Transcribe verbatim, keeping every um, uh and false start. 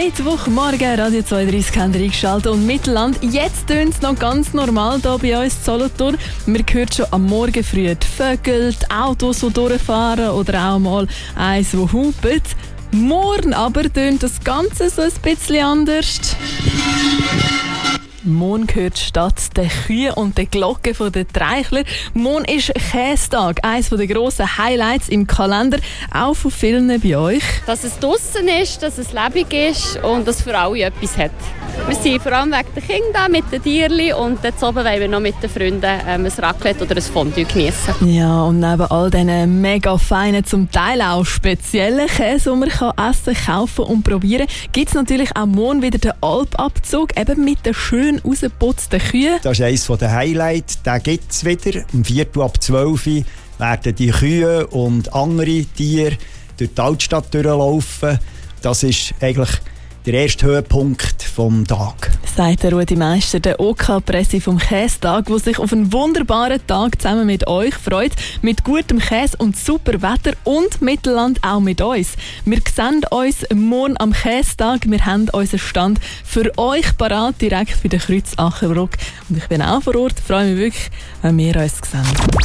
Mittwochmorgen, Radio zweiunddreißig haben wir eingeschaltet und Mittelland. Jetzt tönt es noch ganz normal hier bei uns in Solothurn. Man hört schon am Morgen früh die Vögel, die Autos, die durchfahren oder auch mal eins, das hupet. Morgen aber tönt das Ganze so ein bisschen anders. Morgen gehört statt der Kühe und der Glocke der Treichler. Morgen ist Käsetag, eines der grossen Highlights im Kalender, auch von vielen bei euch. Dass es draussen ist, dass es lebendig ist und dass für alle etwas hat. Wir sind vor allem wegen der Kinder mit den Tierchen und jetzt oben wollen wir noch mit den Freunden ähm, ein Raclette oder ein Fondue genießen. Ja, und neben all diesen mega feinen, zum Teil auch speziellen Käse, die man kann essen, kaufen und probieren, gibt es natürlich auch morgen wieder den Alpabzug, eben mit den schön rausgeputzten Kühen. Das ist eines der Highlights, den gibt es wieder. Um Viertel ab zwölf Uhr werden die Kühe und andere Tiere durch die Altstadt durchlaufen. Das ist eigentlich der erste Höhepunkt vom Tag. Sagt der Rudi Meister, der OK-Presse vom Käsetag, der sich auf einen wunderbaren Tag zusammen mit euch freut. Mit gutem Käse und super Wetter und Mittelland auch mit uns. Wir sehen uns morgen am Käsetag. Wir haben unseren Stand für euch parat, direkt bei der Kreuz Achenbruck. Und ich bin auch vor Ort. Ich freue mich wirklich, wenn wir uns sehen.